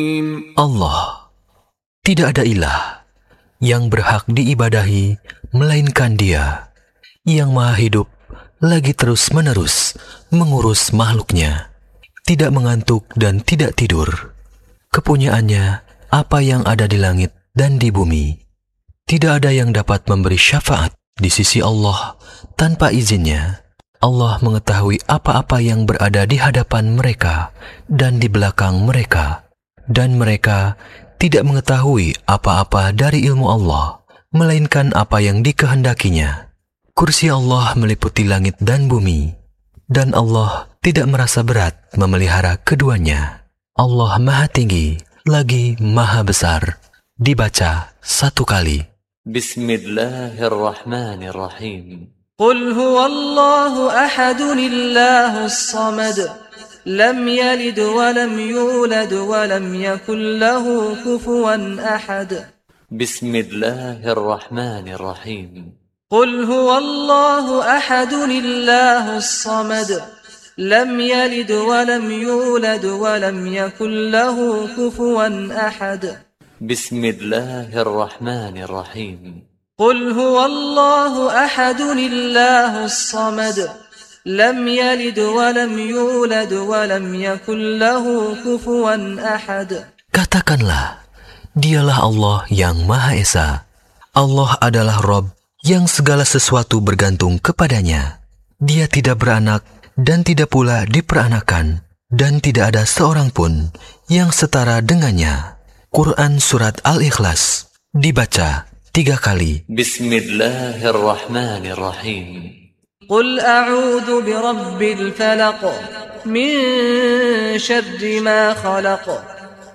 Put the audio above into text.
Allah, tidak ada ilah yang berhak diibadahi melainkan Dia, yang maha hidup lagi terus-menerus mengurus makhluknya, tidak mengantuk dan tidak tidur. Kepunyaannya apa yang ada di langit dan di bumi. Tidak ada yang dapat memberi syafaat di sisi Allah tanpa izinnya. Allah mengetahui apa-apa yang berada di hadapan mereka dan di belakang mereka. Dan mereka tidak mengetahui apa-apa dari ilmu Allah, melainkan apa yang dikehendakinya. Kursi Allah meliputi langit dan bumi, dan Allah tidak merasa berat memelihara keduanya. Allah Maha Tinggi, lagi Maha Besar. Dibaca satu kali. Bismillahirrahmanirrahim. Qul huwallahu ahadun illahus samad. Lam yalid wa lam yulad wa lam yakul lahu kufuwan ahad. Bismillahirrahmanirrahim. قل هو الله أحد الله الصمد لم يلد ولم يولد ولم يكن له كفوا أحد بسم الله الرحمن الرحيم قل هو الله أحد الله الصمد لم يلد ولم يولد ولم يكن له كفوا أحد. Katakanlah, Dialah Allah yang Maha Esa. Allah adalah Rabb yang segala sesuatu bergantung kepadanya. Dia tidak beranak dan tidak pula diperanakan, dan tidak ada seorang pun yang setara dengannya. Quran Surat Al-Ikhlas, dibaca 3 kali. Bismillahirrahmanirrahim. Qul a'udhu birabbil falaq min syarri ma khalaq